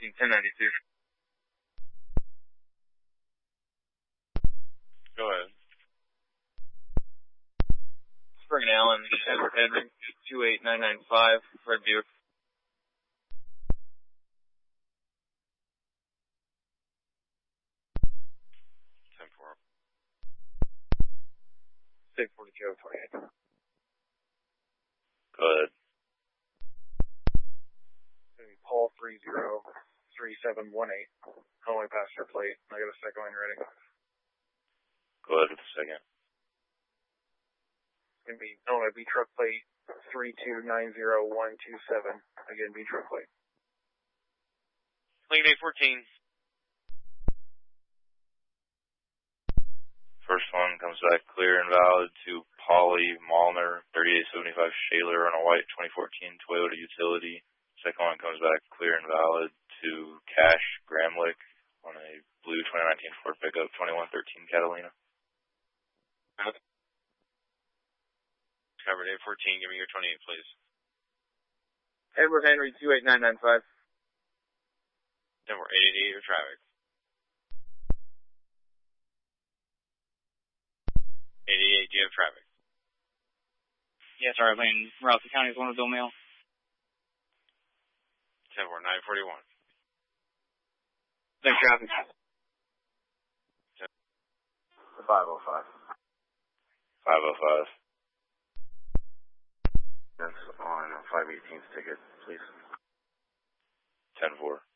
1092. Go ahead. Spring Allen, Edward Henry, 28995, Fred Buick. State 4228. Go ahead. Paul 303718. Only passenger plate. I got a second line ready. Go ahead with the second. It's going to be Illinois B truck plate 3290127. Again, B truck plate. Lane 814. First one comes back clear and valid to Polly Malner, 3875 Shaler on a white 2014 Toyota Utility. Second one comes back clear and valid to Cash Gramlich on a blue 2019 Ford pickup 2113 Catalina. Covered 814. Give me your 28, please. Edward Henry 28995. Then we're 888 your traffic. 88, do you have traffic? Yes, sir. Lane Rouseau County is one of Mail. 941. Thanks, traffic. 505. 505. That's on 518's ticket, please. 10-4.